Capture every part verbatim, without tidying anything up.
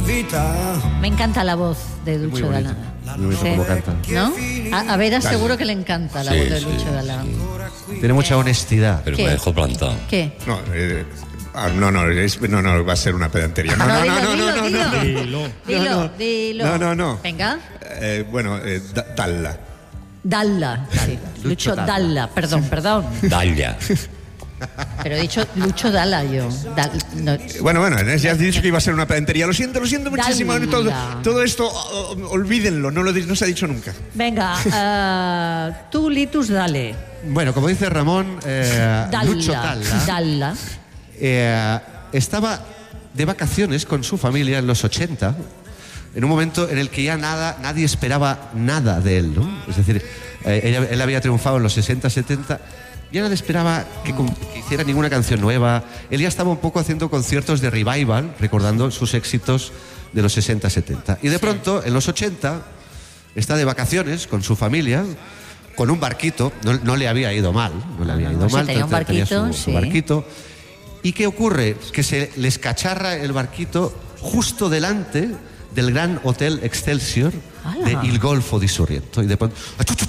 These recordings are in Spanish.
Me encanta la voz de Lucho Dalla. Muy bonito cómo canta. ¿No? A, a Vera seguro que le encanta la Sí, voz de sí, Lucho Dalla. Tiene mucha honestidad. Pero ¿Qué? me dejó plantado. ¿Qué? No, eh, ah, no, no, es- no, no, va a ser una pedantería. No, no, no, no, no, no, no. Dilo, dilo, no. dilo. No, no, no. Venga. Eh, bueno, eh, da- Dalla. Dalla. Sí. Lucho Dalla. Dalla. Perdón, perdón. Dalla. Pero he dicho Lucho Dalla yo. Dal- no. Bueno, bueno, ya has dicho que iba a ser una pedantería. Lo siento, lo siento muchísimo. Dalla. Todo, todo esto, oh, oh, olvídenlo, no, lo, di- no se ha dicho nunca. Venga, ah, tú, Litus, dale. Bueno, como dice Ramón, eh, Dalla. Lucho Dalla Dalla. eh, estaba de vacaciones con su familia en los ochenta, en un momento en el que ya nada, nadie esperaba nada de él, ¿no? Es decir, eh, ella- él había triunfado en los sesenta, setenta, ya nadie esperaba que, com- que hiciera ninguna canción nueva. Él ya estaba un poco haciendo conciertos de revival, recordando sus éxitos de los sesenta, setenta. Y de pronto, en los ochenta, está de vacaciones con su familia, con un barquito, no, no le había ido mal, no le había Ah, ido sí, mal, tenía un tenía su- barquito, su sí. barquito. ¿Y qué ocurre? Que se les cacharra el barquito justo delante del gran hotel Excelsior ¡Hala! de Il Golfo di Sorrento. Y de pronto...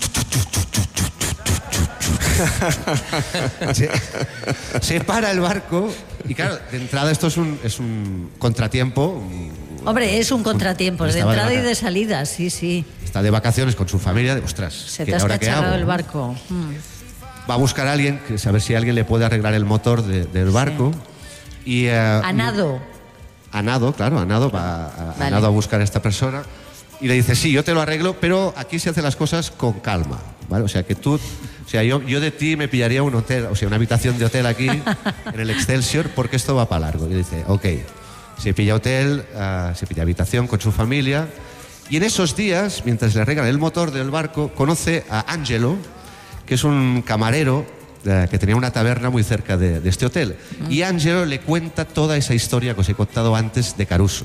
se, se para el barco y claro, de entrada esto es un, es un contratiempo. Hombre, es un contratiempo, de Estaba de entrada y vaca- de salida, sí, sí. Está de vacaciones con su familia, de ostras, Se ¿qué- te has ahora qué cacharrado hago? el barco. Mm. Va a buscar a alguien, que saber si alguien le puede arreglar el motor de- del barco. Y, eh, A nado. A nado, claro, a nado, va a, a Vale. nado a buscar a esta persona. Y le dice, sí, yo te lo arreglo, pero aquí se hacen las cosas con calma, ¿vale? O sea, que tú... O sea, yo, yo de ti me pillaría un hotel, o sea, una habitación de hotel aquí, en el Excelsior, porque esto va para largo. Y dice, ok, se pilla hotel, ah, se pilla habitación con su familia. Y en esos días, mientras le arreglan el motor del barco, conoce a Angelo, que es un camarero eh, que tenía una taberna muy cerca de, de este hotel. Y Angelo le cuenta toda esa historia que os he contado antes de Caruso.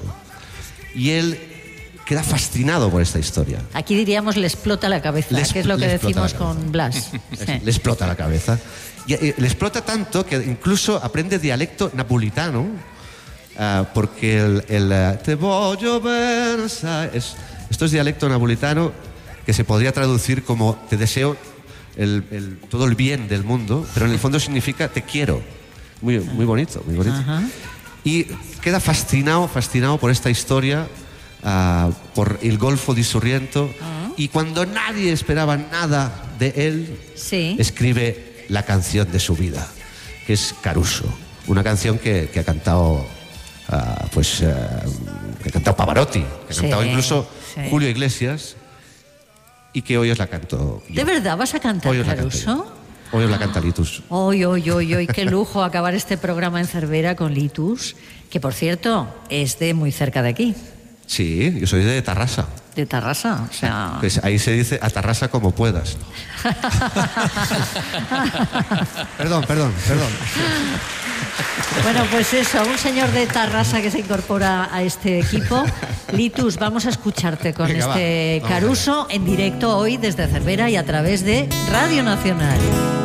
Y él queda fascinado por esta historia. Aquí diríamos le explota la cabeza, Le que es lo expl- que le explota decimos la cabeza. con Blas. Sí. Le explota la cabeza. Y, eh, le explota tanto que incluso aprende dialecto napolitano, ah, porque el, el eh, te voglio bene, sai, es, esto es dialecto napolitano que se podría traducir como te deseo el, el- todo el bien del mundo, pero en el fondo significa te quiero. Muy, muy bonito, muy bonito. Ajá. Y queda fascinado, fascinado por esta historia, ah, por el Golfo di Sorrento. Y cuando nadie esperaba nada de él, Sí. escribe la canción de su vida, que es Caruso. Una canción que, que ha cantado, ah, pues, ah, que ha cantado Pavarotti, que ha Sí, cantado incluso sí. Julio Iglesias, y que hoy os la canto yo. ¿De verdad vas a cantar Hoy os la canto Caruso? yo. Hoy os la canta Litus. Hoy, hoy, hoy, hoy, qué lujo acabar este programa en Cervera con Litus, que por cierto es de muy cerca de aquí, Sí, yo soy de Tarrasa. de Tarrasa, o sea... Pues ahí se dice a Tarrasa como puedas. Perdón, perdón, perdón. Bueno, pues eso, un señor de Tarrasa que se incorpora a este equipo. Litus, vamos a escucharte con Venga, este va, vamos Caruso en directo hoy desde Cervera y a través de Radio Nacional.